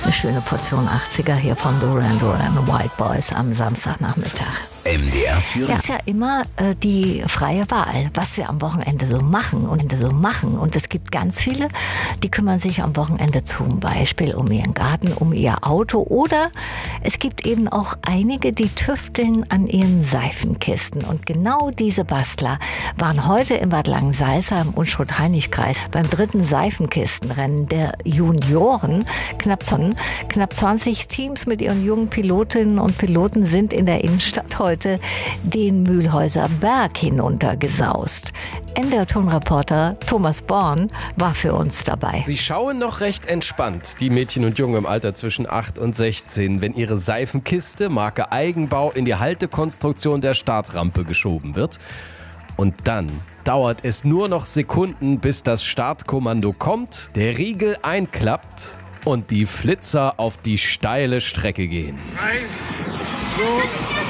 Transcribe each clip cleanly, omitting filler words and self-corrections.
Eine schöne Portion 80er hier von Duran Duran Wild Boys am Samstagnachmittag. MDR Thüringen. Ja, ist ja immer die freie Wahl, was wir am Wochenende so machen. Und es gibt ganz viele, die kümmern sich am Wochenende zum Beispiel um ihren Garten, um ihr Auto. Oder es gibt eben auch einige, die tüfteln an ihren Seifenkisten. Und genau diese Bastler waren heute in Bad Langensalza im Unstrut-Hainich-Kreis beim 3. Seifenkistenrennen der Junioren. Knapp 20 Teams mit ihren jungen Pilotinnen und Piloten sind in der Innenstadt heute den Mühlhäuser Berg hinuntergesaust. NDR-Tonreporter Thomas Born war für uns dabei. Sie schauen noch recht entspannt, die Mädchen und Jungen im Alter zwischen 8 und 16, wenn ihre Seifenkiste, Marke Eigenbau, in die Haltekonstruktion der Startrampe geschoben wird. Und dann dauert es nur noch Sekunden, bis das Startkommando kommt, der Riegel einklappt und die Flitzer auf die steile Strecke gehen. 3, 2,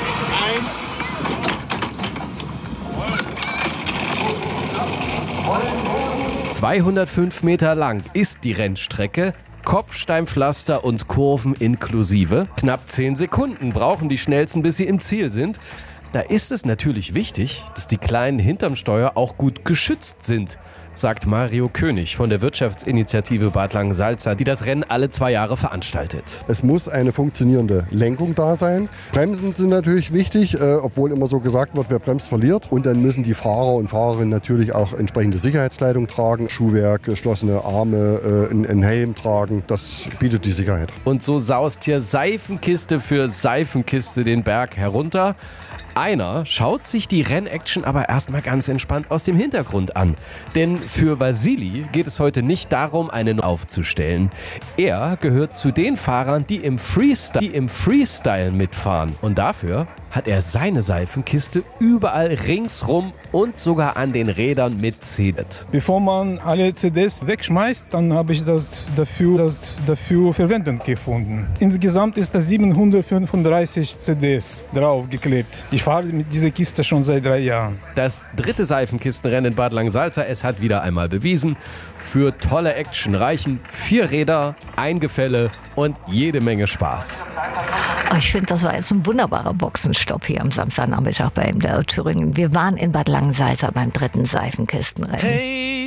205 Meter lang ist die Rennstrecke, Kopfsteinpflaster und Kurven inklusive. Knapp 10 Sekunden brauchen die Schnellsten, bis sie im Ziel sind. Da ist es natürlich wichtig, dass die Kleinen hinterm Steuer auch gut geschützt sind, sagt Mario König von der Wirtschaftsinitiative Bad Langensalza, die das Rennen alle 2 Jahre veranstaltet. Es muss eine funktionierende Lenkung da sein. Bremsen sind natürlich wichtig, obwohl immer so gesagt wird, wer bremst, verliert. Und dann müssen die Fahrer und Fahrerinnen natürlich auch entsprechende Sicherheitskleidung tragen, Schuhwerk, geschlossene Arme, einen Helm tragen. Das bietet die Sicherheit. Und so saust hier Seifenkiste für Seifenkiste den Berg herunter. Einer schaut sich die Rennaction aber erstmal ganz entspannt aus dem Hintergrund an. Denn für Vasili geht es heute nicht darum, einen aufzustellen. Er gehört zu den Fahrern, die im Freestyle mitfahren. Und dafür hat er seine Seifenkiste überall ringsrum und sogar an den Rädern mit CDs. Bevor man alle CDs wegschmeißt, dann habe ich das dafür Verwendung gefunden. Insgesamt ist da 735 CDs draufgeklebt. Ich fahre mit dieser Kiste schon seit 3 Jahren. Das 3. Seifenkistenrennen in Bad Langensalza, es hat wieder einmal bewiesen, für tolle Action reichen 4 Räder, ein Gefälle und jede Menge Spaß. Ich finde, das war jetzt ein wunderbarer Boxenstopp hier am Samstagnachmittag bei MDR Thüringen. Wir waren in Bad Langensalza beim 3. Seifenkistenrennen. Hey!